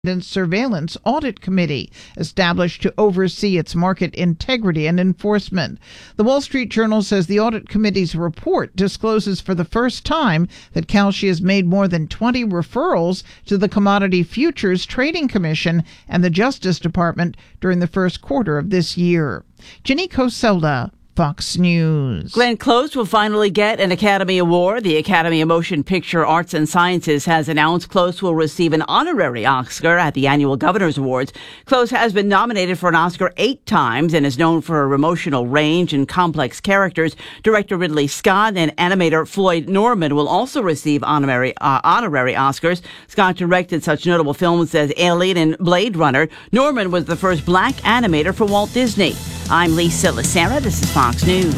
Surveillance Audit Committee, established to oversee its market integrity and enforcement. The Wall Street Journal says the Audit Committee's report discloses for the first time that Kalshi has made more than 20 referrals to the Commodity Futures Trading Commission and the Justice Department during the first quarter of this year. Ginny Coselda, Fox News. Glenn Close will finally get an Academy Award. The Academy of Motion Picture Arts and Sciences has announced Close will receive an honorary Oscar at the annual Governor's Awards. Close has been nominated for an Oscar 8 times and is known for her emotional range and complex characters. Director Ridley Scott and animator Floyd Norman will also receive honorary Oscars. Scott directed such notable films as Alien and Blade Runner. Norman was the first black animator for Walt Disney. I'm Lisa Lacera. This is Fox News.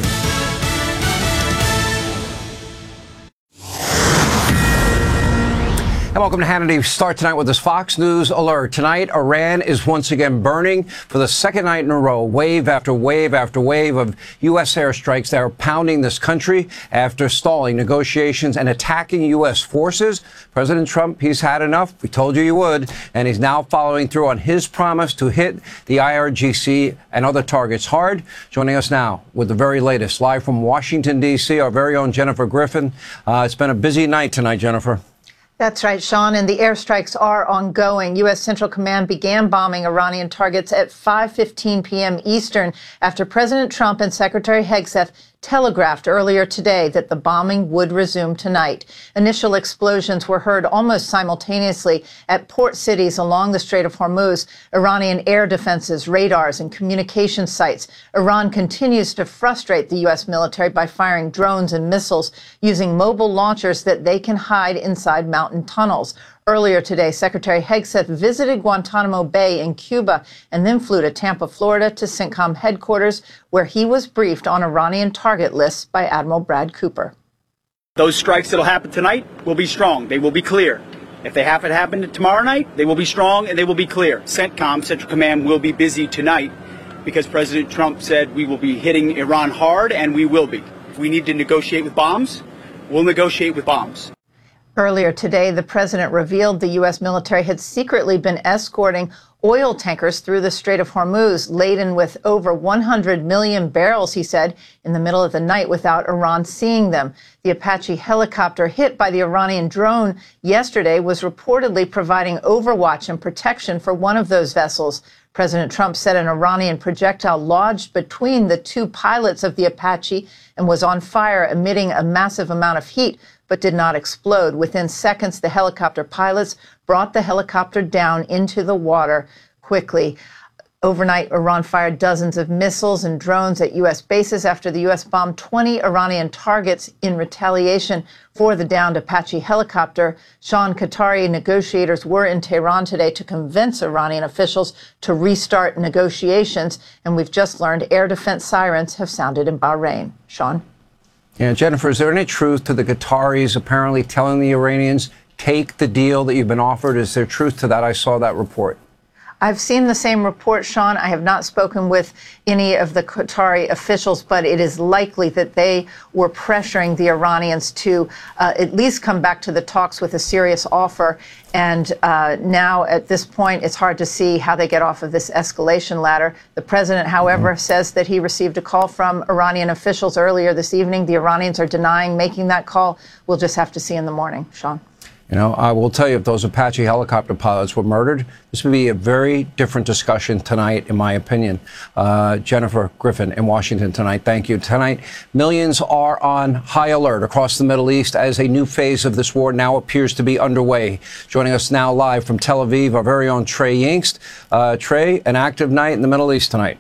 And welcome to Hannity. We start tonight with this Fox News alert. Tonight, Iran is once again burning for the second night in a row. Wave after wave after wave of U.S. airstrikes that are pounding this country after stalling negotiations and attacking U.S. forces. President Trump, he's had enough. We told you would. And he's now following through on his promise to hit the IRGC and other targets hard. Joining us now with the very latest, live from Washington, D.C., our very own Jennifer Griffin. It's been a busy night tonight, Jennifer. That's right, Sean, and the airstrikes are ongoing. U.S. Central Command began bombing Iranian targets at 5:15 p.m. Eastern after President Trump and Secretary Hegseth telegraphed earlier today that the bombing would resume tonight. Initial explosions were heard almost simultaneously at port cities along the Strait of Hormuz, Iranian air defenses, radars, and communication sites. Iran continues to frustrate the U.S. military by firing drones and missiles using mobile launchers that they can hide inside mountain tunnels. Earlier today, Secretary Hegseth visited Guantanamo Bay in Cuba and then flew to Tampa, Florida to CENTCOM headquarters, where he was briefed on Iranian target lists by Admiral Brad Cooper. Those strikes that will happen tonight will be strong. They will be clear. If they happen to happen tomorrow night, they will be strong and they will be clear. CENTCOM, Central Command, will be busy tonight because President Trump said we will be hitting Iran hard, and we will be. If we need to negotiate with bombs, we'll negotiate with bombs. Earlier today, the president revealed the U.S. military had secretly been escorting oil tankers through the Strait of Hormuz, laden with over 100 million barrels, he said, in the middle of the night without Iran seeing them. The Apache helicopter hit by the Iranian drone yesterday was reportedly providing overwatch and protection for one of those vessels. President Trump said an Iranian projectile lodged between the two pilots of the Apache and was on fire, emitting a massive amount of heat, but did not explode. Within seconds, the helicopter pilots brought the helicopter down into the water quickly. Overnight, Iran fired dozens of missiles and drones at U.S. bases after the U.S. bombed 20 Iranian targets in retaliation for the downed Apache helicopter. Sean Qatari negotiators were in Tehran today to convince Iranian officials to restart negotiations. And we've just learned air defense sirens have sounded in Bahrain. Sean? Yeah, Jennifer, is there any truth to the Qataris apparently telling the Iranians, take the deal that you've been offered? Is there truth to that? I saw that report. I've seen the same report, Sean. I have not spoken with any of the Qatari officials, but it is likely that they were pressuring the Iranians to at least come back to the talks with a serious offer. And now, at this point, it's hard to see how they get off of this escalation ladder. The president, however, says that he received a call from Iranian officials earlier this evening. The Iranians are denying making that call. We'll just have to see in the morning. Sean? You know, I will tell you, if those Apache helicopter pilots were murdered, this would be a very different discussion tonight, in my opinion. Jennifer Griffin in Washington tonight. Thank you. Tonight, millions are on high alert across the Middle East as a new phase of this war now appears to be underway. Joining us now live from Tel Aviv, our very own Trey Yingst. Trey, an active night in the Middle East tonight.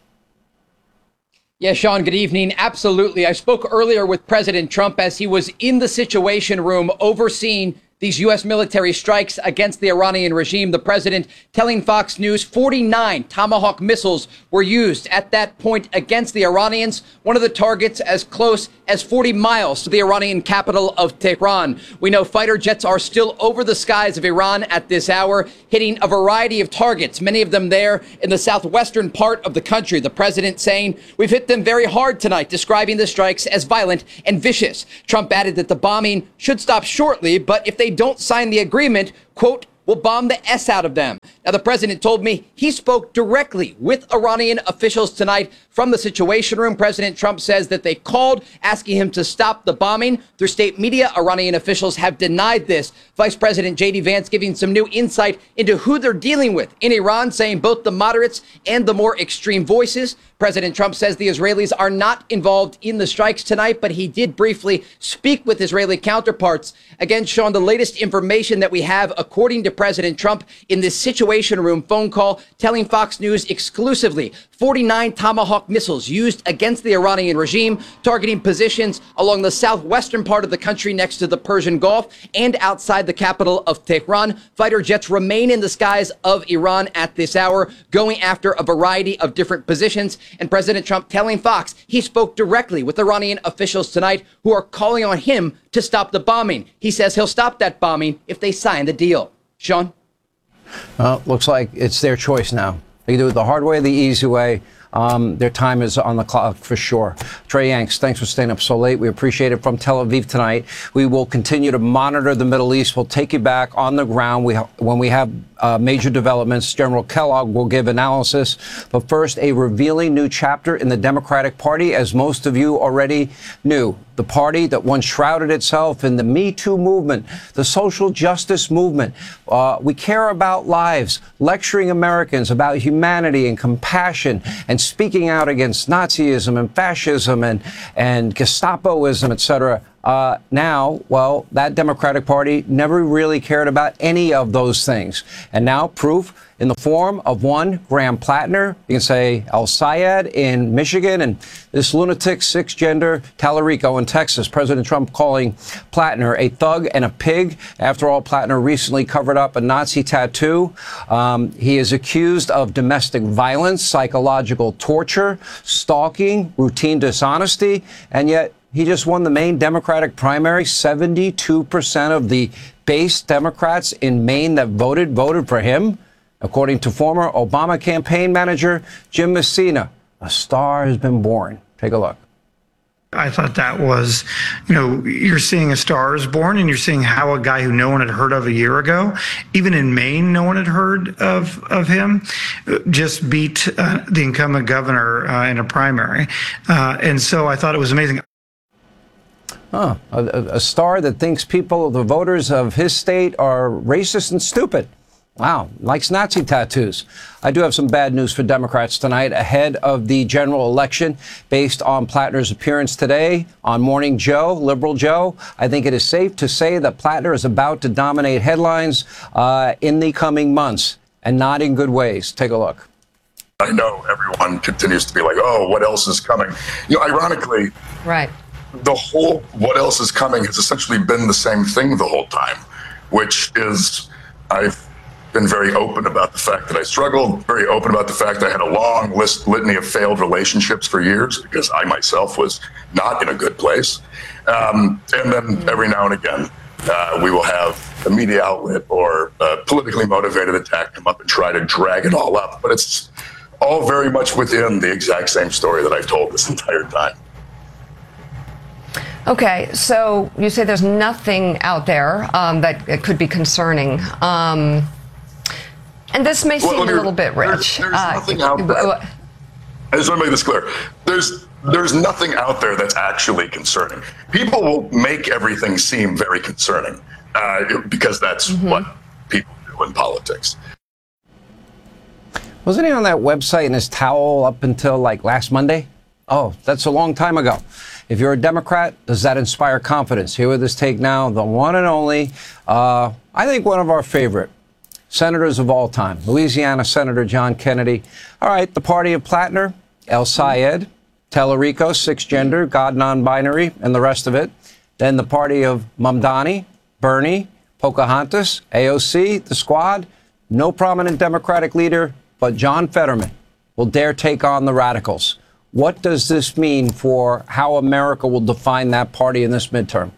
Yeah, Sean, good evening. Absolutely. I spoke earlier with President Trump as he was in the Situation Room overseeing these U.S. military strikes against the Iranian regime. The president telling Fox News 49 Tomahawk missiles were used at that point against the Iranians, one of the targets as close as 40 miles to the Iranian capital of Tehran. We know fighter jets are still over the skies of Iran at this hour, hitting a variety of targets, many of them there in the southwestern part of the country. The president saying, we've hit them very hard tonight, describing the strikes as violent and vicious. Trump added that the bombing should stop shortly, but if they don't sign the agreement, quote, will bomb the S out of them. Now, the president told me he spoke directly with Iranian officials tonight from the Situation Room. President Trump says that they called asking him to stop the bombing. Through state media, Iranian officials have denied this. Vice President J.D. Vance giving some new insight into who they're dealing with in Iran, saying both the moderates and the more extreme voices. President Trump says the Israelis are not involved in the strikes tonight, but he did briefly speak with Israeli counterparts. Again, Sean, the latest information that we have, according to President Trump, in this Situation Room phone call, telling Fox News exclusively 49 Tomahawk missiles used against the Iranian regime, targeting positions along the southwestern part of the country next to the Persian Gulf and outside the capital of Tehran. Fighter jets remain in the skies of Iran at this hour, going after a variety of different positions. And President Trump telling Fox he spoke directly with Iranian officials tonight who are calling on him to stop the bombing. He says he'll stop that bombing if they sign the deal. Sean? Well, looks like it's their choice now. They can do it the hard way or the easy way. Their time is on the clock for sure. Trey Yanks, thanks for staying up so late. We appreciate it from Tel Aviv tonight. We will continue to monitor the Middle East. We'll take you back on the ground when we have major developments. General Kellogg will give analysis. But first, a revealing new chapter in the Democratic Party, as most of you already knew. The party that once shrouded itself in the Me Too movement, the social justice movement. We care about lives, lecturing Americans about humanity and compassion, and speaking out against Nazism and fascism and Gestapoism, etc. Now, well, that Democratic Party never really cared about any of those things. And now proof in the form of one Graham Plattner, you can say El-Sayed in Michigan, and this lunatic cisgender Tallarico in Texas. President Trump calling Plattner a thug and a pig. After all, Plattner recently covered up a Nazi tattoo. He is accused of domestic violence, psychological torture, stalking, routine dishonesty, and yet he just won the Maine Democratic primary. 72% of the base Democrats in Maine that voted for him. According to former Obama campaign manager Jim Messina, a star has been born. Take a look. I thought that was, you're seeing a star is born, and you're seeing how a guy who no one had heard of a year ago, even in Maine, no one had heard of him, just beat the incumbent governor in a primary. And so I thought it was amazing. A star that thinks people, the voters of his state, are racist and stupid. Wow, likes Nazi tattoos. I do have some bad news for Democrats tonight ahead of the general election. Based on Plattner's appearance today on Morning Joe, Liberal Joe, I think it is safe to say that Plattner is about to dominate headlines in the coming months, and not in good ways. Take a look. I know everyone continues to be like, oh, what else is coming? Ironically, right. The whole what else is coming has essentially been the same thing the whole time, which is I've been very open about the fact that I struggled, very open about the fact that I had a long litany of failed relationships for years because I myself was not in a good place. And then every now and again, we will have a media outlet or a politically motivated attack come up and try to drag it all up. But it's all very much within the exact same story that I've told this entire time. Okay, so you say there's nothing out there that could be concerning. And this may seem a little bit rich. There's nothing out there. I just want to make this clear. There's nothing out there that's actually concerning. People will make everything seem very concerning because that's what people do in politics. Wasn't he on that website in his towel up until like last Monday? Oh, that's a long time ago. If you're a Democrat, does that inspire confidence? Here with this take now, the one and only, I think one of our favorite senators of all time, Louisiana Senator John Kennedy. All right, the party of Plattner, El-Sayed, Tallarico, cisgender, God non-binary, and the rest of it. Then the party of Mamdani, Bernie, Pocahontas, AOC, the Squad. No prominent Democratic leader, but John Fetterman will dare take on the radicals. What does this mean for how America will define that party in this midterm?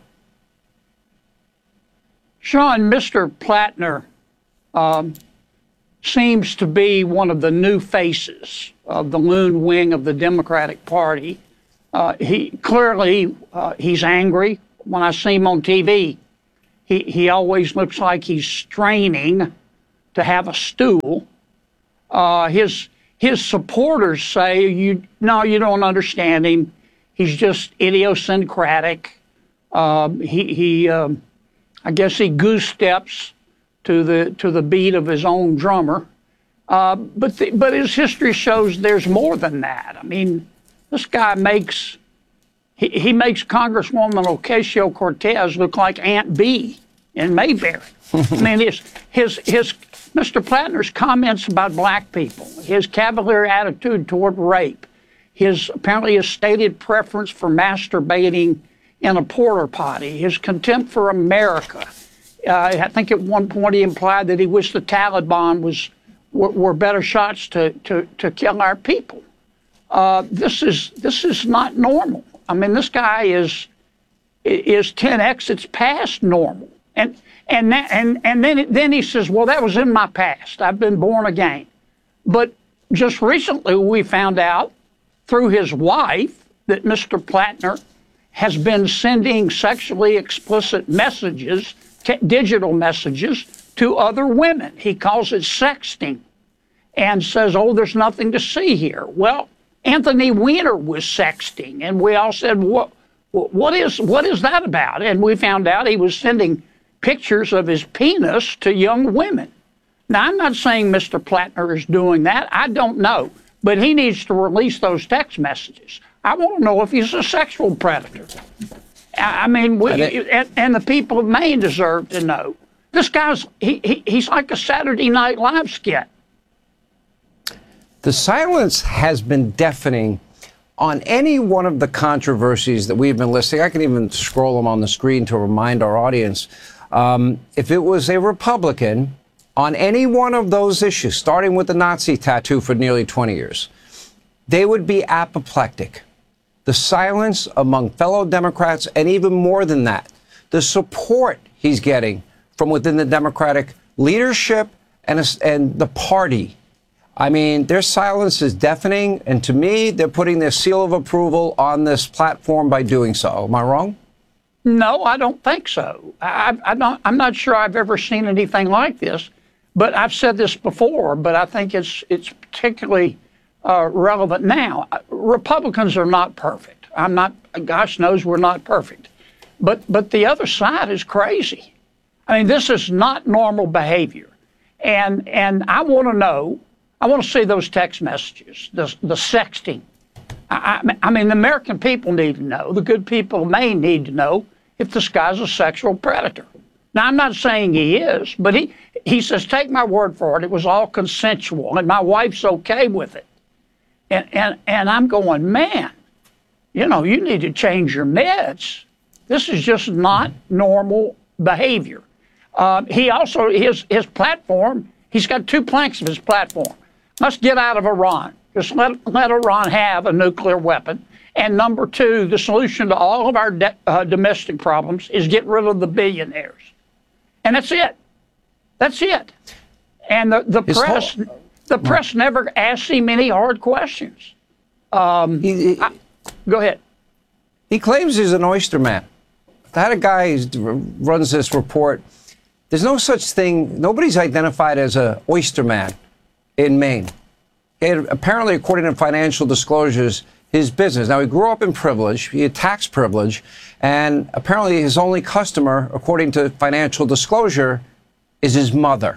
Sean, Mr. Plattner seems to be one of the new faces of the loon wing of the Democratic Party. He's angry. When I see him on TV, he always looks like he's straining to have a stool. His supporters say, you don't understand him. He's just idiosyncratic. I guess he goose steps to the beat of his own drummer. But his history shows there's more than that. I mean, this guy makes Congresswoman Ocasio-Cortez look like Aunt Bee in Mayberry. I mean, his Mr. Plattner's comments about black people, his cavalier attitude toward rape, apparently his stated preference for masturbating in a porta potty, his contempt for America. I think at one point he implied that he wished the Taliban were better shots to kill our people. This is not normal. I mean, this guy is 10 exits past normal, and then he says, well, that was in my past. I've been born again. But just recently we found out through his wife that Mr. Plattner has been sending sexually explicit messages, digital messages, to other women. He calls it sexting and says, oh, there's nothing to see here. Well, Anthony Weiner was sexting, and we all said, what is that about? And we found out he was sending pictures of his penis to young women. Now, I'm not saying Mr. Plattner is doing that. I don't know. But he needs to release those text messages. I want to know if he's a sexual predator. I mean, and the people of Maine deserve to know. This guy's, he's like a Saturday Night Live skit. The silence has been deafening on any one of the controversies that we've been listing. I can even scroll them on the screen to remind our audience. If it was a Republican on any one of those issues, starting with the Nazi tattoo for nearly 20 years, they would be apoplectic. The silence among fellow Democrats, and even more than that, the support he's getting from within the Democratic leadership and the party. I mean, their silence is deafening, and to me, they're putting their seal of approval on this platform by doing so. Am I wrong? No, I don't think so. I'm not sure I've ever seen anything like this, but I've said this before, but I think it's particularly relevant now. Republicans are not perfect. Gosh knows we're not perfect. But the other side is crazy. I mean, this is not normal behavior. And I want to know, I want to see those text messages, the sexting. I mean, the American people need to know, the good people of Maine need to know if this guy's a sexual predator. Now, I'm not saying he is, but he says, take my word for it, it was all consensual, and my wife's okay with it. And I'm going, man, you need to change your meds. This is just not normal behavior. He also, his platform, he's got two planks of his platform. Let's get out of Iran. Just let Iran have a nuclear weapon. And number two, the solution to all of our domestic problems is get rid of the billionaires. And that's it. That's it. And the press never asks him any hard questions. Go ahead. He claims he's an oyster man. I had a guy who runs this report. There's no such thing. Nobody's identified as an oyster man in Maine. Apparently, according to financial disclosures, his business. Now, he grew up in privilege. He had tax privilege. And apparently his only customer, according to financial disclosure, is his mother.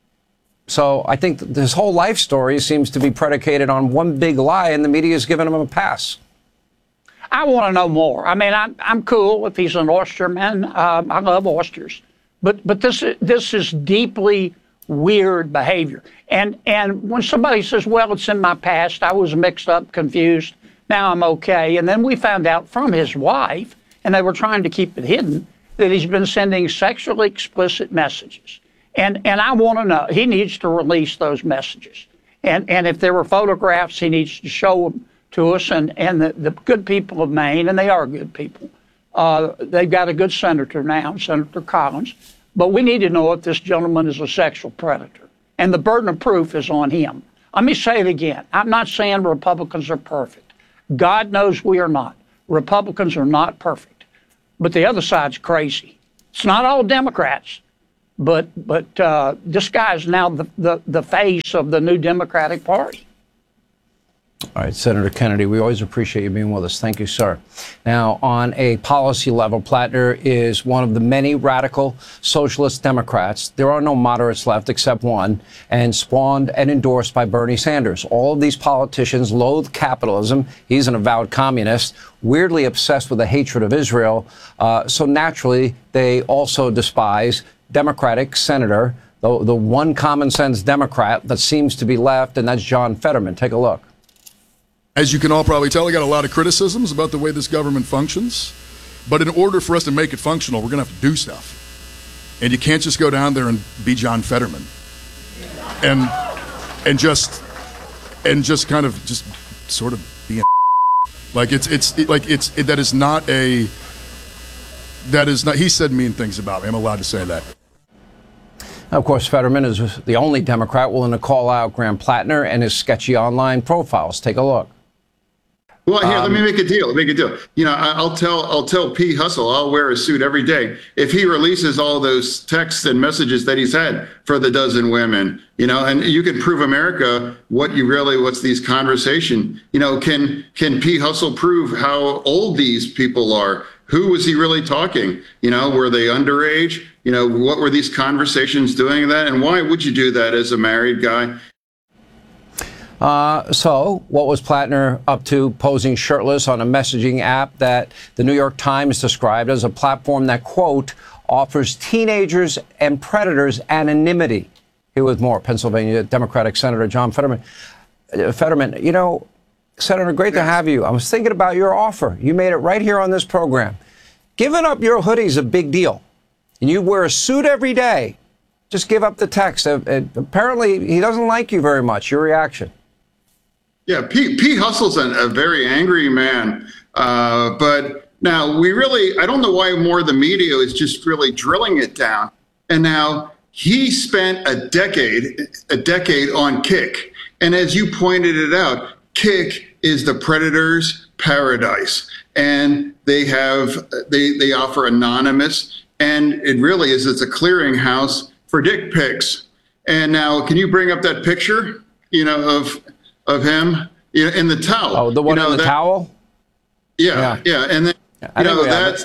So I think this whole life story seems to be predicated on one big lie, and the media is giving him a pass. I want to know more. I mean, I'm cool if he's an oysterman. I love oysters. But this is deeply weird behavior. And when somebody says, well, it's in my past, I was mixed up, confused, now I'm okay. And then we found out from his wife, and they were trying to keep it hidden, that he's been sending sexually explicit messages. And I want to know, he needs to release those messages. And if there were photographs, he needs to show them to us. And the good people of Maine, and they are good people, they've got a good senator now, Senator Collins. But we need to know if this gentleman is a sexual predator. And the burden of proof is on him. Let me say it again. I'm not saying Republicans are perfect. God knows we are not. Republicans are not perfect. But the other side's crazy. It's not all Democrats. But this guy is now the face of the new Democratic Party. All right, Senator Kennedy, we always appreciate you being with us. Thank you, sir. Now, on a policy level, Plattner is one of the many radical socialist Democrats. There are no moderates left except one, and spawned and endorsed by Bernie Sanders. All of these politicians loathe capitalism. He's an avowed communist, weirdly obsessed with the hatred of Israel. So naturally, they also despise Democratic Senator, the one common sense Democrat that seems to be left, and that's John Fetterman. Take a look. As you can all probably tell, I got a lot of criticisms about the way this government functions. But in order for us to make it functional, we're going to have to do stuff. And you can't just go down there and be John Fetterman and just kind of just sort of be that is not. He said mean things about me. I'm allowed to say that. Of course, Fetterman is the only Democrat willing to call out Graham Plattner and his sketchy online profiles. Take a look. Well, here, let me make a deal. You know, I'll tell P. Hustle, I'll wear a suit every day if he releases all those texts and messages that he's had for the dozen women. You know, and you can prove America what's these conversation. You know, can P. Hustle prove how old these people are? Who was he really talking? You know, were they underage? You know, what were these conversations doing that? And why would you do that as a married guy? So what was Plattner up to, posing shirtless on a messaging app that the New York Times described as a platform that, quote, offers teenagers and predators anonymity? Here with more, Pennsylvania Democratic Senator John Fetterman. You know, Senator, great to have you. I was thinking about your offer. You made it right here on this program. Giving up your hoodie is a big deal. And you wear a suit every day. Just give up the text. Apparently, he doesn't like you very much. Your reaction? Yeah, P. Hustle's a very angry man. But now I don't know why more of the media is just really drilling it down. And now he spent a decade on Kick. And as you pointed it out, Kick is the predator's paradise. And they offer anonymous, and it's a clearinghouse for dick pics. And now, can you bring up that picture, you know, of him, you know, in the towel? Oh, the one in the towel? Yeah. And then, you know, that's.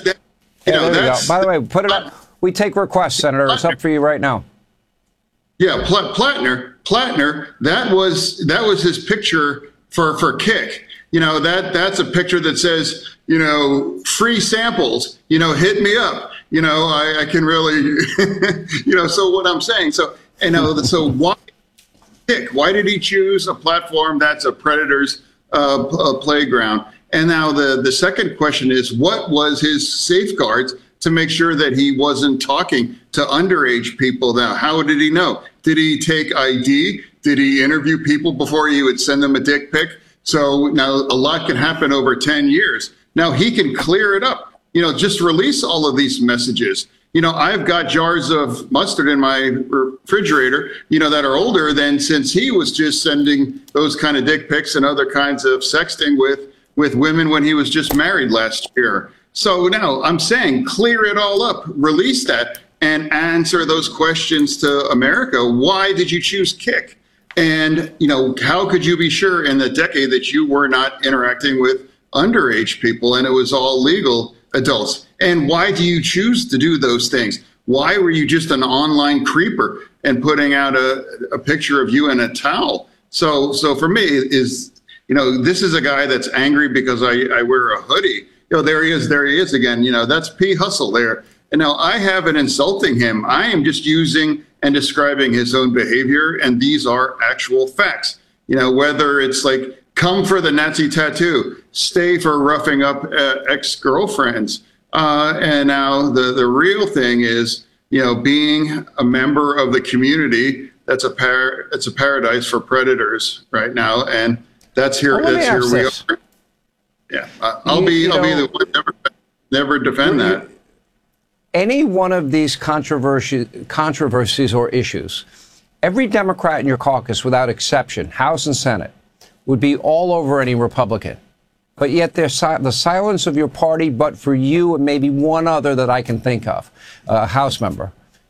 By the way, put it up. We take requests, Senator. It's up for you right now. Yeah, Plattner. That was his picture for Kick. You know, that's a picture that says, you know, free samples, you know, hit me up. You know, I can really, you know, so what I'm saying. So, you know, so why Kick? Why did he choose a platform that's a predator's playground? And now the second question is, what was his safeguards to make sure that he wasn't talking to underage people? Now, how did he know? Did he take ID? Did he interview people before he would send them a dick pic? So now a lot can happen over 10 years. Now he can clear it up. You know, just release all of these messages. You know, I've got jars of mustard in my refrigerator, you know, that are older than since he was just sending those kind of dick pics and other kinds of sexting with women when he was just married last year. So now I'm saying clear it all up, release that, and answer those questions to America. Why did you choose Kick? And, you know, how could you be sure in the decade that you were not interacting with underage people and it was all legal adults? And why do you choose to do those things? Why were you just an online creeper and putting out a picture of you in a towel? So for me, you know, this is a guy that's angry because I wear a hoodie. You know, there he is again. You know, that's P. Hustle there. And now I haven't insulting him. I am just using and describing his own behavior, and these are actual facts. You know, whether it's like, come for the Nazi tattoo, stay for roughing up ex-girlfriends. And now the real thing is, you know, being a member of the community, it's a paradise for predators right now. And that's here we are. Yeah, I'll be the one never defend that. Any one of these controversies or issues, every Democrat in your caucus, without exception, House and Senate, would be all over any Republican. But yet the silence of your party, but for you and maybe one other that I can think of, a House member,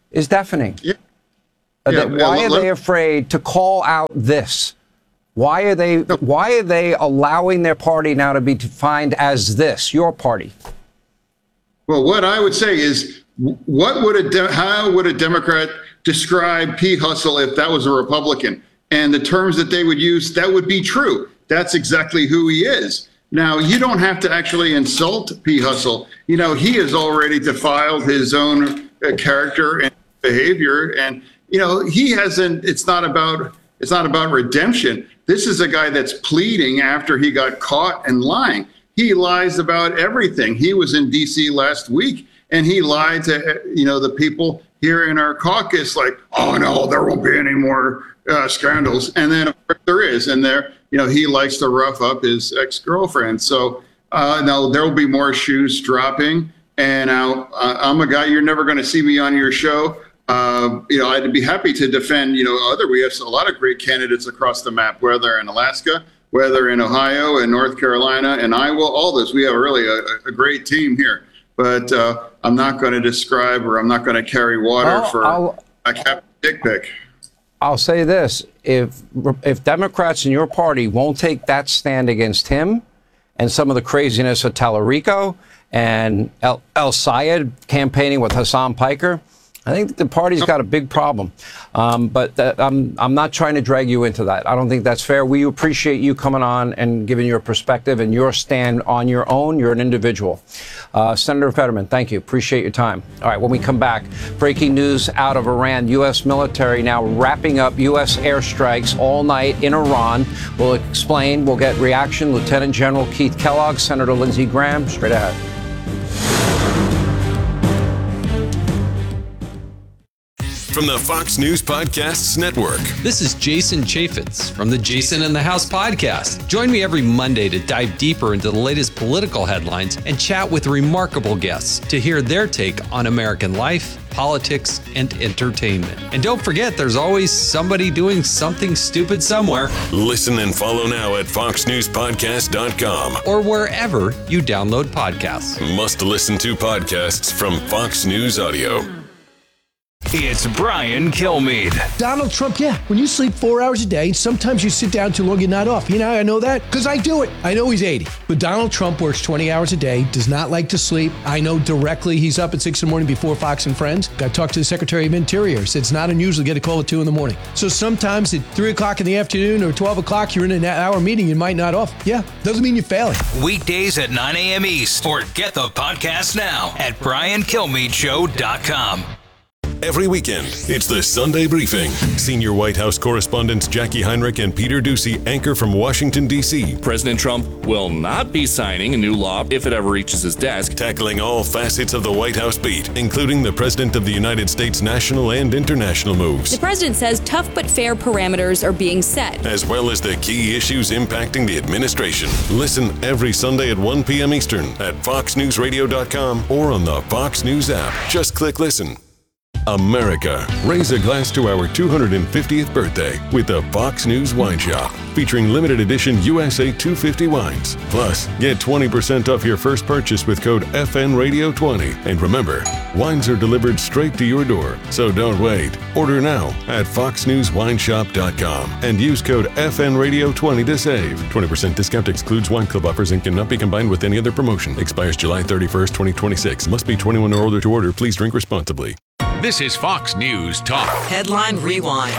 is deafening. Yeah. Why are they afraid to call out this? Why are they allowing their party now to be defined as this, your party? Well, what I would say is, how would a Democrat describe P. Hustle if that was a Republican? And the terms that they would use, that would be true. That's exactly who he is. Now, you don't have to actually insult P. Hustle. He has already defiled his own character and behavior. And, he hasn't, it's not about redemption. This is a guy that's pleading after he got caught and lying. He lies about everything. He was in D.C. last week, and he lied to, the people here in our caucus, like, oh, no, there won't be any more scandals. And then, of course, there is. And he likes to rough up his ex-girlfriend. So, no, there will be more shoes dropping. And I'm a guy, you're never going to see me on your show. I'd be happy to defend, we have a lot of great candidates across the map, whether in Alaska, whether in Ohio and North Carolina and Iowa, all this. We have really a great team here. But I'm not going to describe, or I'm not going to carry water for a Captain Dick pic. I'll say this. If Democrats in your party won't take that stand against him and some of the craziness of Tallarico and El Sayed campaigning with Hassan Piker, I think the party's got a big problem, but I'm not trying to drag you into that. I don't think that's fair. We appreciate you coming on and giving your perspective and your stand on your own. You're an individual. Senator Fetterman, thank you. Appreciate your time. All right, when we come back, breaking news out of Iran. U.S. military now wrapping up U.S. airstrikes all night in Iran. We'll explain. We'll get reaction. Lieutenant General Keith Kellogg, Senator Lindsey Graham, straight ahead. From the Fox News Podcasts Network. This is Jason Chaffetz from the Jason in the House podcast. Join me every Monday to dive deeper into the latest political headlines and chat with remarkable guests to hear their take on American life, politics, and entertainment. And don't forget, there's always somebody doing something stupid somewhere. Listen and follow now at foxnewspodcast.com or wherever you download podcasts. Must listen to podcasts from Fox News Audio. It's Brian Kilmeade. Donald Trump, when you sleep 4 hours a day, sometimes you sit down too long, you're not off. I know that because I do it. I know he's 80. But Donald Trump works 20 hours a day, does not like to sleep. I know directly he's up at 6 in the morning before Fox and Friends. Got to talk to the Secretary of Interior. Said it's not unusual to get a call at 2 in the morning. So sometimes at 3 o'clock in the afternoon or 12 o'clock, you're in an hour meeting, you might not off. Doesn't mean you're failing. Weekdays at 9 a.m. East. Or get the podcast now at BrianKilmeadeShow.com. Every weekend, it's the Sunday Briefing. Senior White House correspondents Jackie Heinrich and Peter Doocy anchor from Washington, D.C. President Trump will not be signing a new law if it ever reaches his desk. Tackling all facets of the White House beat, including the President of the United States' national and international moves. The president says tough but fair parameters are being set, as well as the key issues impacting the administration. Listen every Sunday at 1 p.m. Eastern at foxnewsradio.com or on the Fox News app. Just click listen. America, raise a glass to our 250th birthday with the Fox News Wine Shop, featuring limited edition USA 250 wines. Plus, get 20% off your first purchase with code FNRadio20. And remember, wines are delivered straight to your door, so don't wait. Order now at foxnewswineshop.com and use code FNRadio20 to save. 20% discount excludes wine club offers and cannot be combined with any other promotion. Expires July 31st, 2026. Must be 21 or older to order. Please drink responsibly. This is Fox News Talk. Headline Rewind.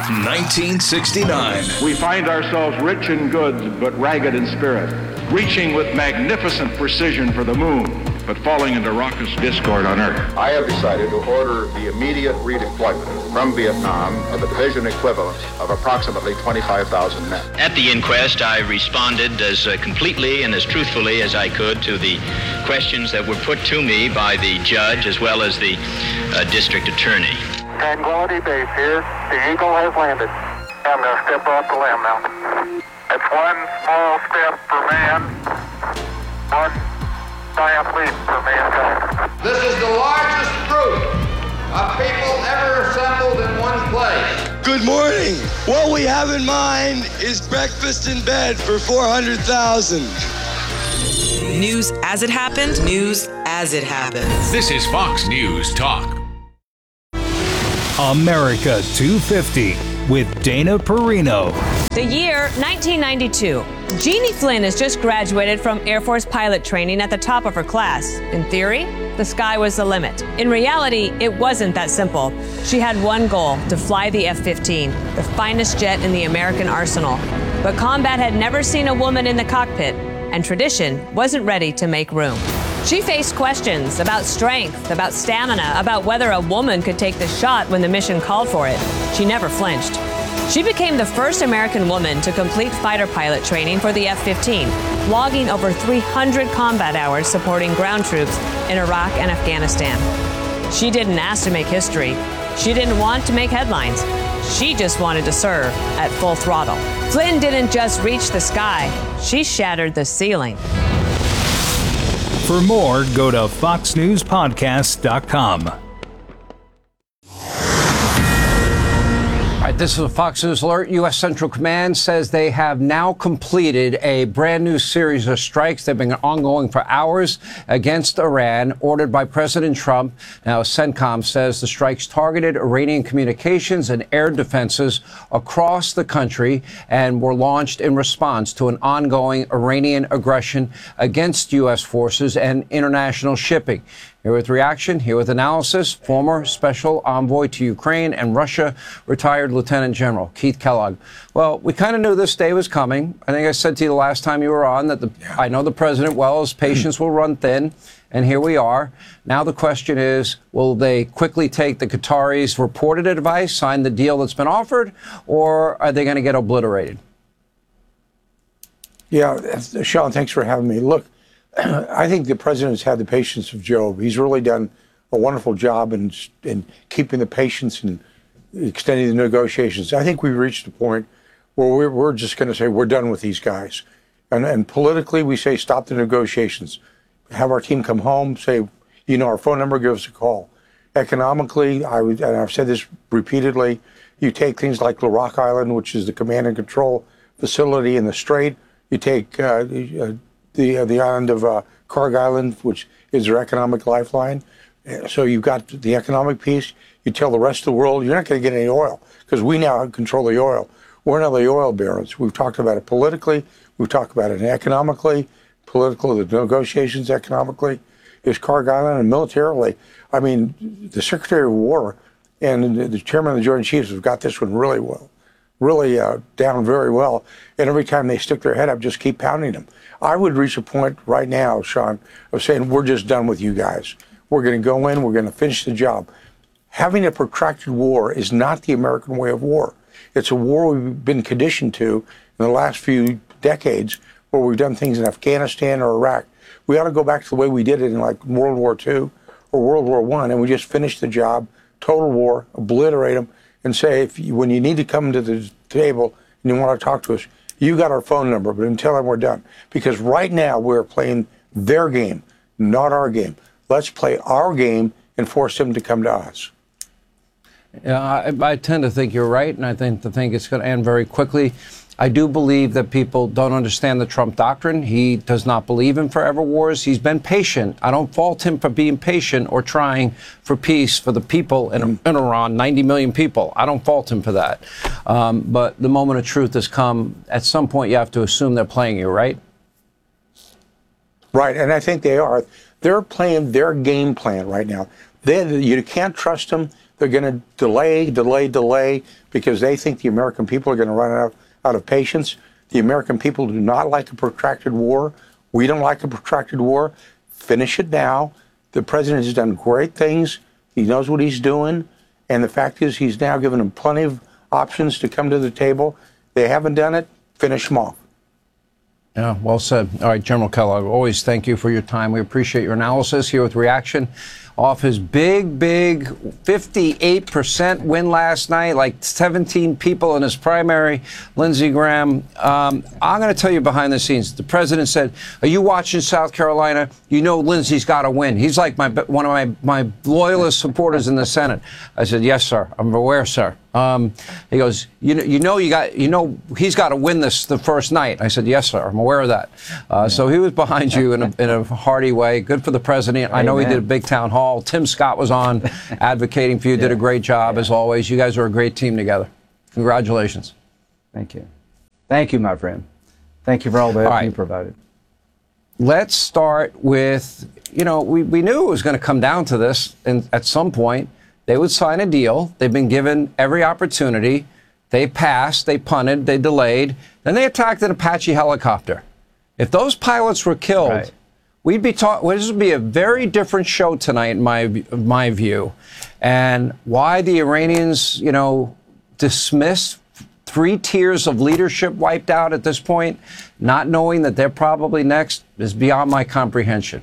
1969. We find ourselves rich in goods, but ragged in spirit, reaching with magnificent precision for the moon, but falling into raucous discord on Earth. I have decided to order the immediate redeployment from Vietnam of the division equivalent of approximately 25,000 men. At the inquest, I responded as completely and as truthfully as I could to the questions that were put to me by the judge as well as the district attorney. Tranquility Base here. The Eagle has landed. I'm going to step off the limb now. It's one small step for man, one giant leap for mankind. This is the largest group of people ever assembled in one place. Good morning. What we have in mind is breakfast in bed for 400,000. News as it happened. News as it happens. This is Fox News Talk. America 250 with Dana Perino. The year 1992. Jeannie Flynn has just graduated from Air Force pilot training at the top of her class. In theory, the sky was the limit. In reality, it wasn't that simple. She had one goal: to fly the F-15, the finest jet in the American arsenal. But combat had never seen a woman in the cockpit, and tradition wasn't ready to make room. She faced questions about strength, about stamina, about whether a woman could take the shot when the mission called for it. She never flinched. She became the first American woman to complete fighter pilot training for the F-15, logging over 300 combat hours supporting ground troops in Iraq and Afghanistan. She didn't ask to make history. She didn't want to make headlines. She just wanted to serve at full throttle. Flynn didn't just reach the sky. She shattered the ceiling. For more, go to foxnewspodcast.com. All right, this is a Fox News alert. U.S. Central Command says they have now completed a brand new series of strikes. They've been ongoing for hours against Iran, ordered by President Trump. Now, CENTCOM says the strikes targeted Iranian communications and air defenses across the country and were launched in response to an ongoing Iranian aggression against U.S. forces and international shipping. Here with reaction, here with analysis, former special envoy to Ukraine and Russia, retired Lieutenant General Keith Kellogg. Well, we kind of knew this day was coming. I think I said to you the last time you were on that I know the president well, his patience will run thin, and here we are. Now the question is, will they quickly take the Qataris' reported advice, sign the deal that's been offered, or are they going to get obliterated? Yeah, Sean, thanks for having me. Look, I think the president's had the patience of Job. He's really done a wonderful job in keeping the patience and extending the negotiations. I think we've reached a point where we're just going to say we're done with these guys. And politically, we say stop the negotiations. Have our team come home, say, our phone number, give us a call. Economically, and I've said this repeatedly, you take things like Rock Island, which is the command and control facility in the Strait. You take the island of Karg Island, which is their economic lifeline. So you've got the economic piece. You tell the rest of the world you're not going to get any oil because we now control the oil. We're not the oil barons. We've talked about it politically. We've talked about it economically, the negotiations economically. Is Karg Island and militarily. I mean, the Secretary of War and the Chairman of the Joint Chiefs have got this one really well, down very well. And every time they stick their head up, just keep pounding them. I would reach a point right now, Sean, of saying we're just done with you guys. We're going to go in, we're going to finish the job. Having a protracted war is not the American way of war. It's a war we've been conditioned to in the last few decades where we've done things in Afghanistan or Iraq. We ought to go back to the way we did it in like World War II or World War I, and we just finish the job, total war, obliterate them, and say, when you need to come to the table and you want to talk to us, you got our phone number, but until then we're done. Because right now we're playing their game, not our game. Let's play our game and force them to come to us. Yeah, I tend to think you're right, and I think it's going to end very quickly. I do believe that people don't understand the Trump doctrine. He does not believe in forever wars. He's been patient. I don't fault him for being patient or trying for peace for the people in Iran, 90 million people. I don't fault him for that. But the moment of truth has come. At some point, you have to assume they're playing you, right? Right, and I think they are. They're playing their game plan right now. You can't trust them. They're going to delay, because they think the American people are going to run out of patience. The American people do not like a protracted war. We don't like a protracted war. Finish it now. The president has done great things. He knows what he's doing. And the fact is he's now given them plenty of options to come to the table. They haven't done it. Finish them off. Yeah, well said. All right, General Kellogg, always thank you for your time. We appreciate your analysis here with Reaction. Off his big 58% win last night, like 17 people in his primary, Lindsey Graham. I'm going to tell you behind the scenes. The president said, are you watching South Carolina? You know Lindsey's got to win. He's like one of my loyalist supporters in the Senate. I said, yes, sir. I'm aware, sir. He goes, he's got to win this the first night. I said, yes, sir. I'm aware of that. So he was behind you in a hearty way. Good for the president. I know he did a big town hall. all. Tim Scott was on advocating for you, did a great job as always. You guys are a great team together. Congratulations. Thank you. Thank you, my friend. Thank you for all the help you provided. Let's start with, we knew it was going to come down to this, and at some point they would sign a deal. They've been given every opportunity. They passed, they punted, they delayed. Then they attacked an Apache helicopter. If those pilots were killed, we'd be talking. This would be a very different show tonight, in my view. And why the Iranians, dismissed 3 tiers of leadership wiped out at this point, not knowing that they're probably next, is beyond my comprehension.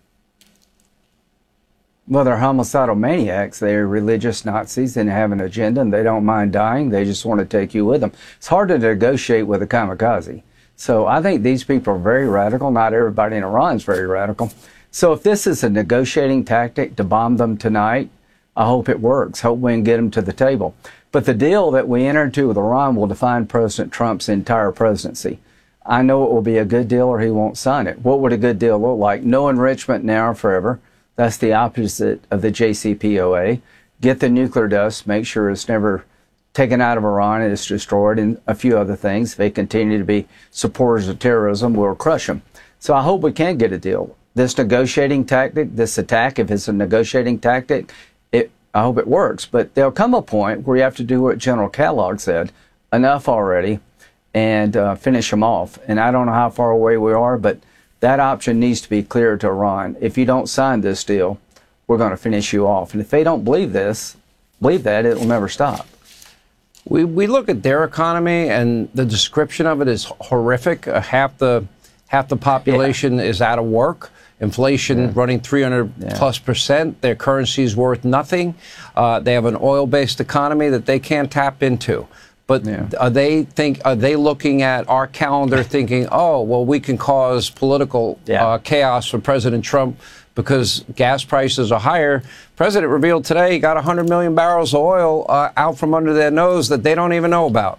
Well, they're homicidal maniacs. They're religious Nazis and have an agenda, and they don't mind dying. They just want to take you with them. It's hard to negotiate with a kamikaze. So I think these people are very radical. Not everybody in Iran is very radical. So if this is a negotiating tactic to bomb them tonight, I hope it works. Hope we can get them to the table. But the deal that we enter into with Iran will define President Trump's entire presidency. I know it will be a good deal or he won't sign it. What would a good deal look like? No enrichment now or forever. That's the opposite of the JCPOA. Get the nuclear dust, make sure it's never taken out of Iran and it's destroyed, and a few other things. If they continue to be supporters of terrorism, we'll crush them. So I hope we can get a deal. This negotiating tactic, this attack, if it's a negotiating tactic, I hope it works. But there'll come a point where you have to do what General Kellogg said, enough already, and finish them off. And I don't know how far away we are, but that option needs to be clear to Iran. If you don't sign this deal, we're going to finish you off. And if they don't believe that, it will never stop. We look at their economy, and the description of it is horrific. Half the population is out of work. Inflation running 300+%. Their currency is worth nothing. They have an oil-based economy that they can't tap into. But are they looking at our calendar thinking, oh, well, we can cause political chaos for President Trump because gas prices are higher? President revealed today he got 100 million barrels of oil out from under their nose that they don't even know about.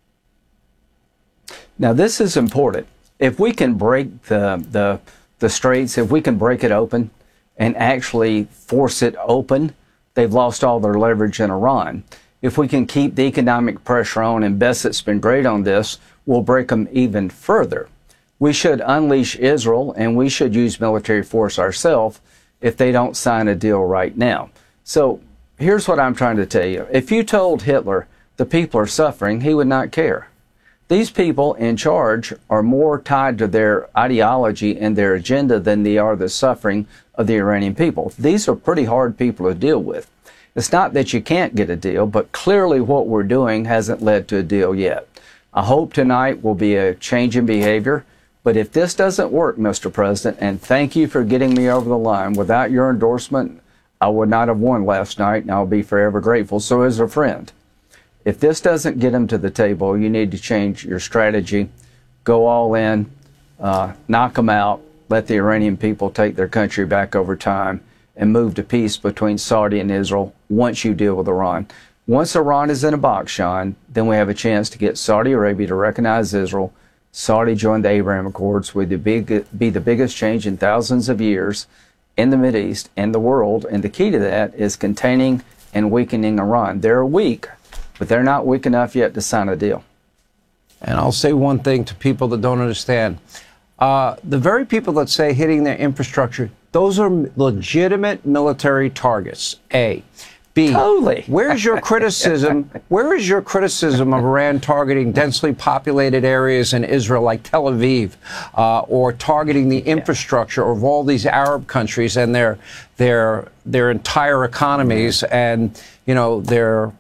Now, this is important. If we can break the straits, if we can break it open and actually force it open, they've lost all their leverage in Iran. If we can keep the economic pressure on, and Bessett's been great on this, we'll break them even further. We should unleash Israel, and we should use military force ourselves if they don't sign a deal right now. So here's what I'm trying to tell you. If you told Hitler the people are suffering, he would not care. These people in charge are more tied to their ideology and their agenda than they are the suffering of the Iranian people. These are pretty hard people to deal with. It's not that you can't get a deal, but clearly what we're doing hasn't led to a deal yet. I hope tonight will be a change in behavior. But if this doesn't work, Mr. President, and thank you for getting me over the line, without your endorsement, I would not have won last night, and I'll be forever grateful. So as a friend, if this doesn't get them to the table, you need to change your strategy, go all in, knock them out, let the Iranian people take their country back over time, and move to peace between Saudi and Israel once you deal with Iran. Once Iran is in a box, Sean, then we have a chance to get Saudi Arabia to recognize Israel. Saudi joined the Abraham Accords, would be the biggest change in thousands of years in the Mideast and the world. And the key to that is containing and weakening Iran. They're weak, but they're not weak enough yet to sign a deal. And I'll say one thing to people that don't understand. The very people that say hitting their infrastructure, those are legitimate military targets, A. B, totally. Where's your criticism? Where is your criticism of Iran targeting densely populated areas in Israel like Tel Aviv, or targeting the infrastructure of all these Arab countries and their entire economies and their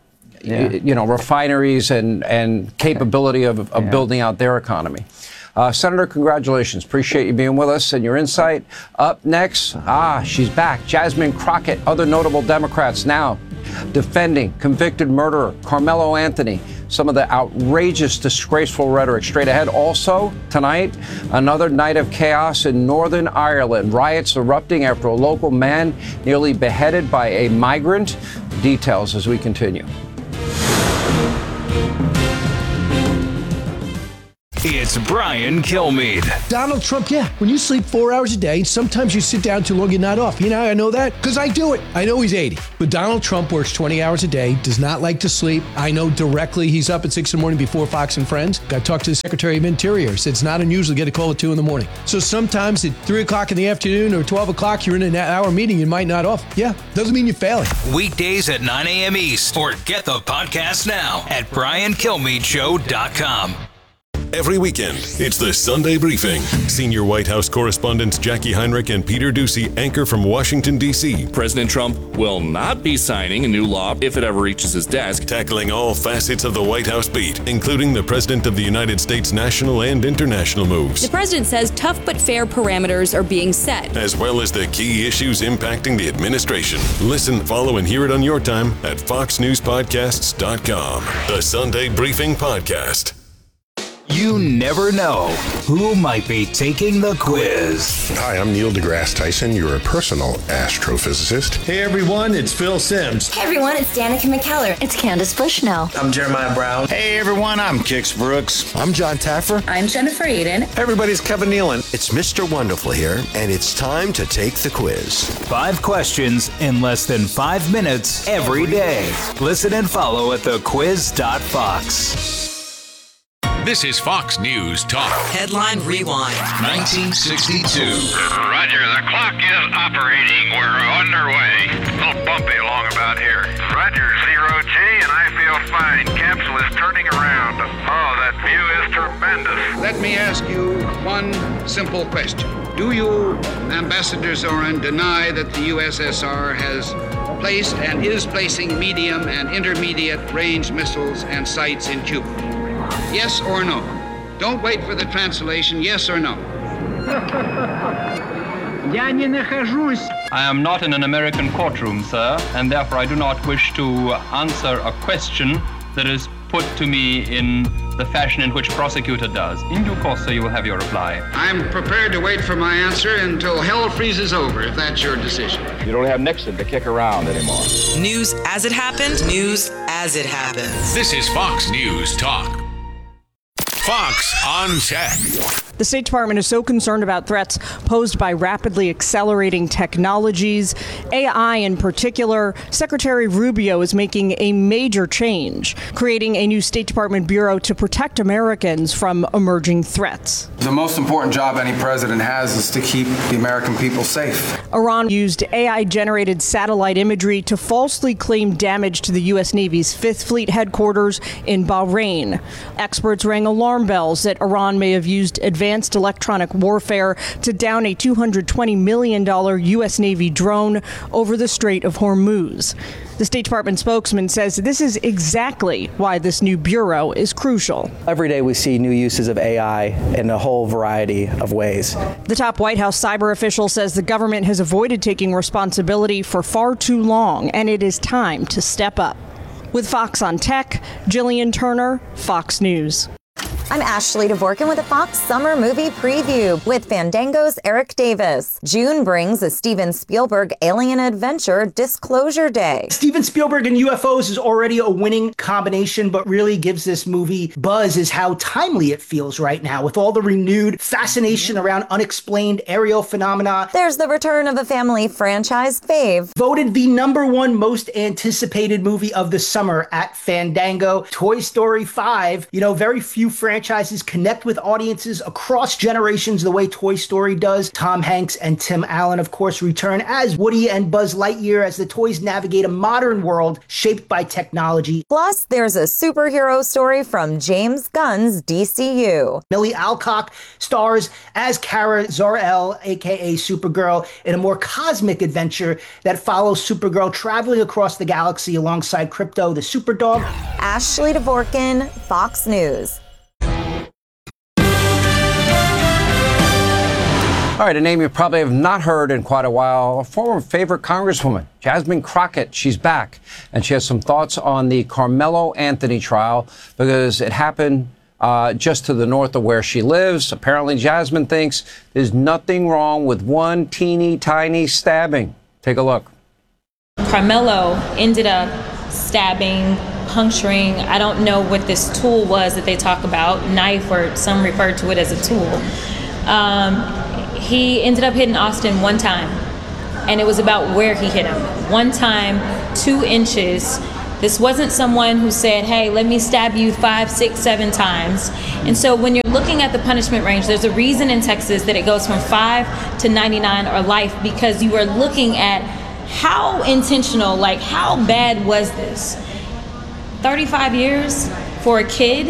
refineries and capability of building out their economy? Senator, congratulations. Appreciate you being with us and your insight. Up next, she's back. Jasmine Crockett, other notable Democrats now defending convicted murderer Carmelo Anthony. Some of the outrageous, disgraceful rhetoric straight ahead. Also, tonight, another night of chaos in Northern Ireland. Riots erupting after a local man nearly beheaded by a migrant. Details as we continue. It's Brian Kilmeade. Donald Trump, yeah. When you sleep 4 hours a day, sometimes you sit down too long, you're not off. You know, I know that because I do it. I know he's 80. But Donald Trump works 20 hours a day, does not like to sleep. I know directly he's up at 6 in the morning before Fox and Friends. I talked to the Secretary of Interior. Said it's not unusual to get a call at 2 in the morning. So sometimes at 3 o'clock in the afternoon or 12 o'clock, you're in an hour meeting, you might not off. Yeah, doesn't mean you're failing. Weekdays at 9 a.m. East, or get the podcast now at BrianKilmeadeShow.com. Every weekend, it's the Sunday Briefing. Senior White House correspondents Jackie Heinrich and Peter Doocy anchor from Washington, D.C. President Trump will not be signing a new law if it ever reaches his desk. Tackling all facets of the White House beat, including the President of the United States' national and international moves. The president says tough but fair parameters are being set, as well as the key issues impacting the administration. Listen, follow, and hear it on your time at FoxNewsPodcasts.com. The Sunday Briefing Podcast. You never know who might be taking the quiz. Hi, I'm Neil deGrasse Tyson, your personal astrophysicist. Hey everyone, it's Phil Simms. Hey everyone, it's Danica McKellar. It's Candace Bushnell. I'm Jeremiah Brown. Hey everyone, I'm Kix Brooks. I'm John Taffer. I'm Jennifer Aiden. Everybody's Kevin Nealon. It's Mr. Wonderful here, and it's time to take the quiz. 5 questions in less than 5 minutes every day. Listen and follow at thequiz.fox. This is Fox News Talk. Headline Rewind. 1962. Roger, the clock is operating. We're underway. A little bumpy along about here. Roger, 0G, and I feel fine. Capsule is turning around. Oh, that view is tremendous. Let me ask you one simple question. Do you, Ambassador Zorin, deny that the USSR has placed and is placing medium and intermediate range missiles and sites in Cuba? Yes or no? Don't wait for the translation. Yes or no? I am not in an American courtroom, sir, and therefore I do not wish to answer a question that is put to me in the fashion in which prosecutor does. In due course, sir, you will have your reply. I'm prepared to wait for my answer until hell freezes over, if that's your decision. You don't have Nixon to kick around anymore. News as it happened. News as it happens. This is Fox News Talk. Fox on Tech. The State Department is so concerned about threats posed by rapidly accelerating technologies, AI in particular. Secretary Rubio is making a major change, creating a new State Department bureau to protect Americans from emerging threats. The most important job any president has is to keep the American people safe. Iran used AI-generated satellite imagery to falsely claim damage to the U.S. Navy's Fifth Fleet headquarters in Bahrain. Experts rang alarm bells that Iran may have used advanced electronic warfare to down a $220 million U.S. Navy drone over the Strait of Hormuz. The State Department spokesman says this is exactly why this new bureau is crucial. Every day we see new uses of AI in a whole variety of ways. The top White House cyber official says the government has avoided taking responsibility for far too long, and it is time to step up. With Fox on Tech, Jillian Turner, Fox News. I'm Ashley Dvorkin with a Fox Summer Movie Preview with Fandango's Eric Davis. June brings a Steven Spielberg alien adventure, Disclosure Day. Steven Spielberg and UFOs is already a winning combination, but really gives this movie buzz is how timely it feels right now with all the renewed fascination around unexplained aerial phenomena. There's the return of a family franchise fave. Voted the #1 most anticipated movie of the summer at Fandango, Toy Story 5. You know, very few franchises connect with audiences across generations the way Toy Story does. Tom Hanks and Tim Allen, of course, return as Woody and Buzz Lightyear as the toys navigate a modern world shaped by technology. Plus, there's a superhero story from James Gunn's DCU. Millie Alcock stars as Kara Zor-El, aka Supergirl, in a more cosmic adventure that follows Supergirl traveling across the galaxy alongside Krypto the Superdog. Ashley Dvorkin, Fox News. All right, a name you probably have not heard in quite a while, a former favorite Congresswoman, Jasmine Crockett. She's back, and she has some thoughts on the Carmelo Anthony trial because it happened just to the north of where she lives. Apparently, Jasmine thinks there's nothing wrong with one teeny tiny stabbing. Take a look. Carmelo ended up stabbing puncturing. I don't know what this tool was that they talk about, knife, or some refer to it as a tool. He ended up hitting Austin one time, and it was about where he hit him. One time, 2 inches. This wasn't someone who said, hey, let me stab you 5, 6, 7 times. And so when you're looking at the punishment range, there's a reason in Texas that it goes from 5 to 99 or life, because you are looking at how intentional, like how bad was this? 35 years for a kid?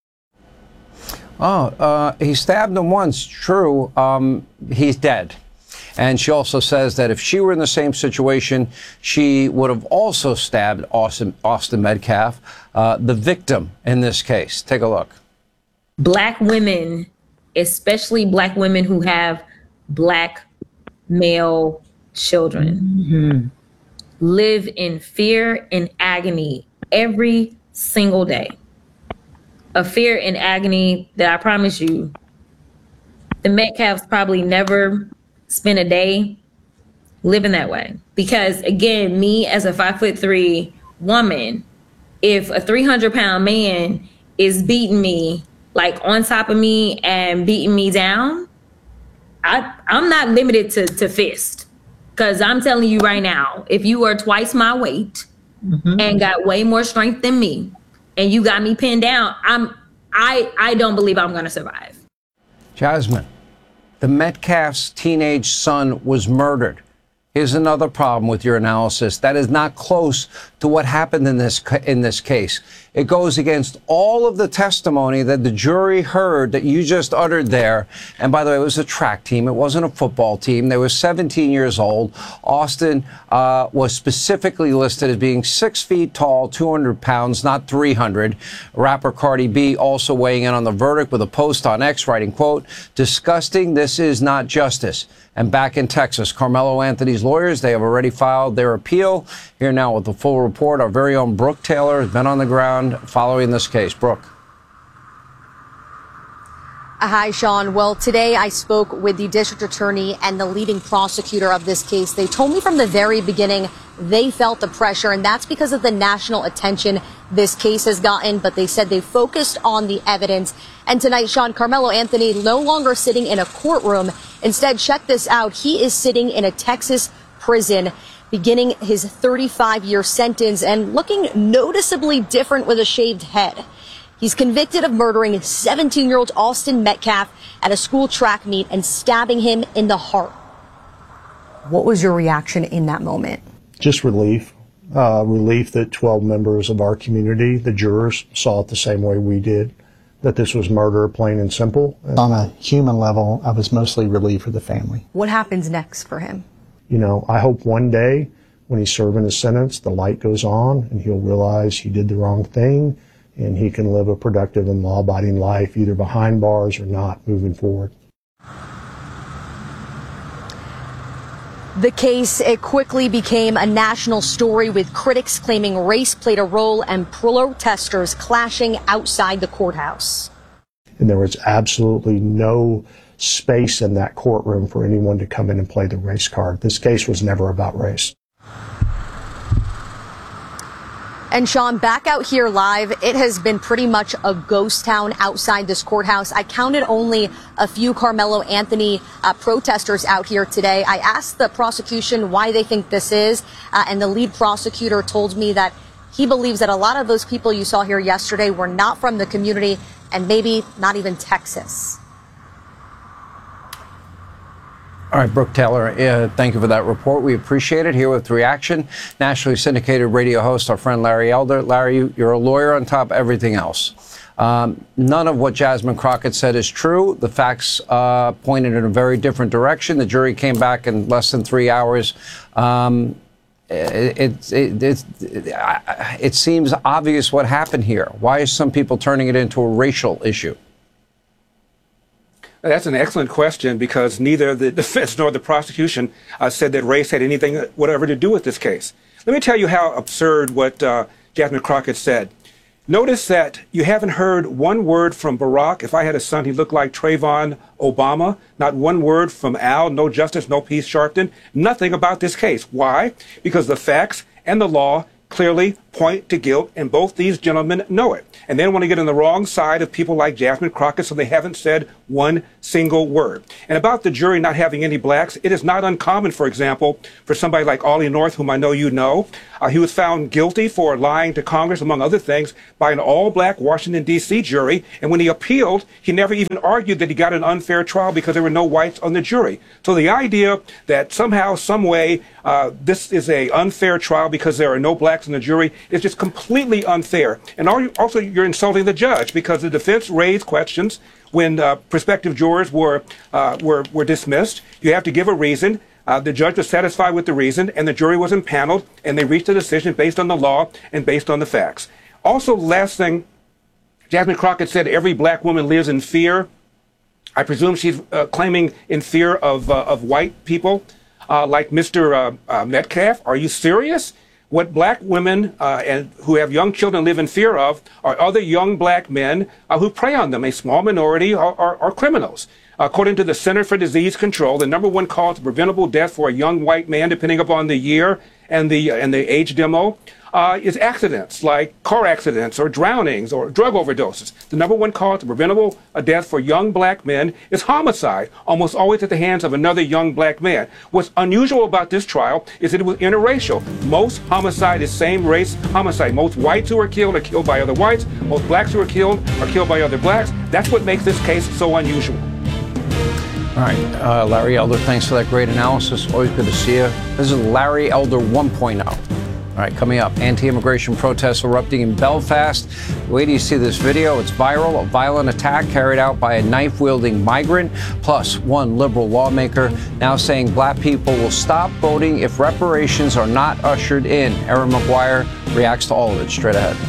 He stabbed him once, true. He's dead. And she also says that if she were in the same situation, she would have also stabbed Austin Metcalf, the victim in this case. Take a look. Black women, especially Black women who have Black male children, live in fear and agony every single day. A fear and agony that I promise you, the Metcalfs probably never spend a day living that way. Because again, me as a 5'3" woman, if a 300-pound man is beating me, like on top of me and beating me down, I'm not limited to fist. Because I'm telling you right now, if you are twice my weight and got way more strength than me, and you got me pinned down, I don't believe I'm gonna survive. Jasmine, the Metcalf's teenage son was murdered. Here's another problem with your analysis. That is not close to what happened in this case. It goes against all of the testimony that the jury heard that you just uttered there. And by the way, it was a track team. It wasn't a football team. They were 17 years old. Austin was specifically listed as being 6 feet tall, 200 pounds, not 300. Rapper Cardi B also weighing in on the verdict with a post on X writing, quote, "Disgusting. This is not justice." And back in Texas, Carmelo Anthony's lawyers, they have already filed their appeal. Here now with the full report, our very own Brooke Taylor has been on the ground following this case. Brooke. Hi, Sean. Well, today I spoke with the district attorney and the leading prosecutor of this case. They told me from the very beginning they felt the pressure, and that's because of the national attention this case has gotten. But they said they focused on the evidence. And tonight, Sean, Carmelo Anthony no longer sitting in a courtroom. Instead, check this out. He is sitting in a Texas prison, beginning his 35-year sentence and looking noticeably different with a shaved head. He's convicted of murdering 17-year-old Austin Metcalf at a school track meet and stabbing him in the heart. What was your reaction in that moment? Just relief. Relief that 12 members of our community, the jurors, saw it the same way we did, that this was murder, plain and simple. On a human level, I was mostly relieved for the family. What happens next for him? You know, I hope one day when he's serving his sentence, the light goes on and he'll realize he did the wrong thing and he can live a productive and law-abiding life, either behind bars or not, moving forward. The case, it quickly became a national story, with critics claiming race played a role and protesters clashing outside the courthouse. And there was absolutely no space in that courtroom for anyone to come in and play the race card. This case was never about race. And Sean, back out here live, it has been pretty much a ghost town outside this courthouse. I counted only a few Carmelo Anthony protesters out here today. I asked the prosecution why they think this is, and the lead prosecutor told me that he believes that a lot of those people you saw here yesterday were not from the community and maybe not even Texas. All right, Brooke Taylor, thank you for that report. We appreciate it. Here with Reaction, nationally syndicated radio host, our friend Larry Elder. Larry, you're a lawyer on top of everything else. None of what Jasmine Crockett said is true. The facts pointed in a very different direction. The jury came back in less than 3 hours. It seems obvious what happened here. Why is some people turning it into a racial issue? That's an excellent question, because neither the defense nor the prosecution said that race had anything whatever to do with this case. Let me tell you how absurd what Jasmine Crockett said. Notice that you haven't heard one word from Barack. If I had a son, he looked like Trayvon Obama. Not one word from Al, no justice, no peace, Sharpton. Nothing about this case. Why? Because the facts and the law clearly point to guilt, and both these gentlemen know it. And they don't want to get on the wrong side of people like Jasmine Crockett, so they haven't said one single word. And about the jury not having any blacks, it is not uncommon, for example, for somebody like Ollie North, whom I know you know. He was found guilty for lying to Congress, among other things, by an all-black Washington, D.C. jury. And when he appealed, he never even argued that he got an unfair trial because there were no whites on the jury. So the idea that somehow, some way, this is an unfair trial because there are no blacks in the jury is just completely unfair. And also, you're insulting the judge, because the defense raised questions when prospective jurors were dismissed. You have to give a reason. The judge was satisfied with the reason, and the jury was impaneled, and they reached a decision based on the law and based on the facts. Also, last thing, Jasmine Crockett said every black woman lives in fear. I presume she's claiming in fear of white people like Mr. Metcalf. Are you serious? What black women and who have young children live in fear of are other young black men who prey on them. A small minority are criminals. According to the Center for Disease Control, the number one cause of preventable death for a young white man, depending upon the year and the age demo, is accidents like car accidents or drownings or drug overdoses. The number one cause of preventable death for young black men is homicide, almost always at the hands of another young black man. What's unusual about this trial is that it was interracial. Most homicide is same race homicide. Most whites who are killed by other whites. Most blacks who are killed by other blacks. That's what makes this case so unusual. All right, Larry Elder, thanks for that great analysis. Always good to see you. This is Larry Elder 1.0. All right, coming up, anti-immigration protests erupting in Belfast. Wait till you see this video. It's viral. A violent attack carried out by a knife-wielding migrant, plus one liberal lawmaker now saying black people will stop voting if reparations are not ushered in. Erin Maguire reacts to all of it straight ahead.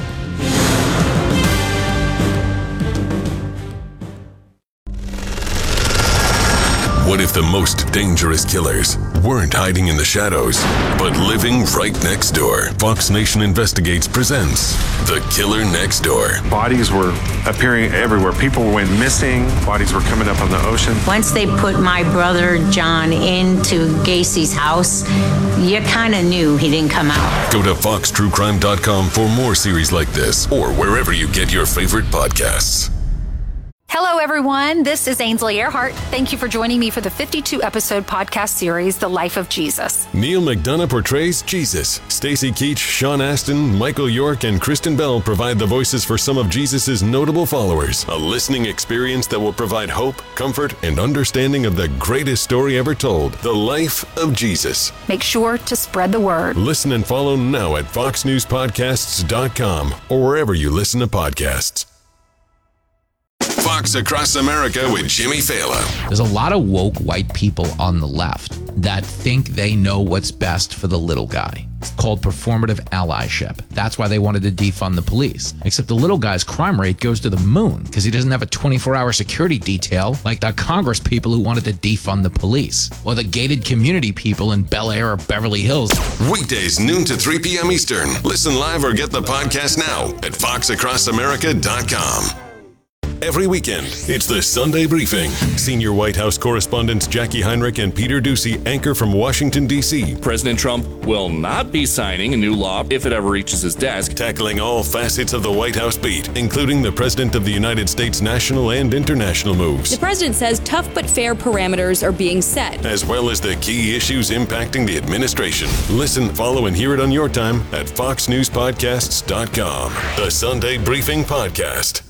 What if the most dangerous killers weren't hiding in the shadows, but living right next door? Fox Nation Investigates presents The Killer Next Door. Bodies were appearing everywhere. People went missing. Bodies were coming up on the ocean. Once they put my brother John into Gacy's house, you kind of knew he didn't come out. Go to foxtruecrime.com for more series like this, or wherever you get your favorite podcasts. Hello, everyone. This is Ainsley Earhart. Thank you for joining me for the 52-episode podcast series, The Life of Jesus. Neil McDonough portrays Jesus. Stacey Keach, Sean Astin, Michael York, and Kristen Bell provide the voices for some of Jesus' notable followers. A listening experience that will provide hope, comfort, and understanding of the greatest story ever told, The Life of Jesus. Make sure to spread the word. Listen and follow now at foxnewspodcasts.com or wherever you listen to podcasts. Fox Across America with Jimmy Fallon. There's a lot of woke white people on the left that think they know what's best for the little guy. It's called performative allyship. That's why they wanted to defund the police. Except the little guy's crime rate goes to the moon because he doesn't have a 24-hour security detail like the Congress people who wanted to defund the police, or the gated community people in Bel Air or Beverly Hills. Weekdays, noon to 3 p.m. Eastern. Listen live or get the podcast now at foxacrossamerica.com. Every weekend, it's the Sunday Briefing. Senior White House correspondents Jackie Heinrich and Peter Doocy anchor from Washington, D.C. President Trump will not be signing a new law if it ever reaches his desk. Tackling all facets of the White House beat, including the President of the United States' national and international moves. The president says tough but fair parameters are being set, as well as the key issues impacting the administration. Listen, follow, and hear it on your time at foxnewspodcasts.com. The Sunday Briefing Podcast.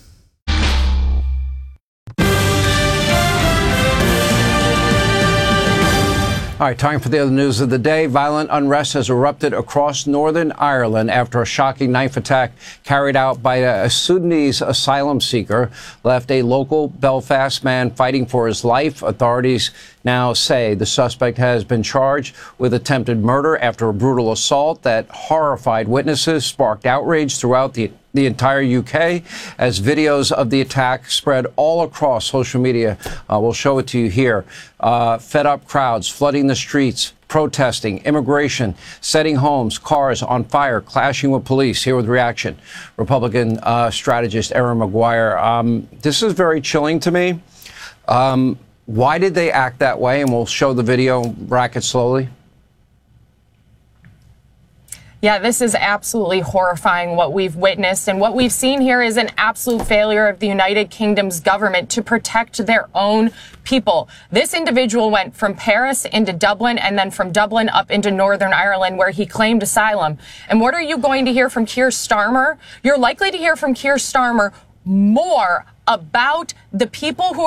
All right, time for the other news of the day. Violent unrest has erupted across Northern Ireland after a shocking knife attack carried out by a Sudanese asylum seeker left a local Belfast man fighting for his life. Authorities now say the suspect has been charged with attempted murder after a brutal assault that horrified witnesses, sparked outrage throughout the entire UK as videos of the attack spread all across social media. We'll show it to you here. Fed up crowds flooding the streets, protesting immigration, setting homes, cars on fire, clashing with police. Here with reaction, Republican strategist Erin Maguire. This is very chilling to me. Why did they act that way? And we'll show the video, rack it slowly. Yeah, this is absolutely horrifying what we've witnessed. And what we've seen here is an absolute failure of the United Kingdom's government to protect their own people. This individual went from Paris into Dublin and then from Dublin up into Northern Ireland, where he claimed asylum. And what are you going to hear from Keir Starmer? You're likely to hear from Keir Starmer more about the people who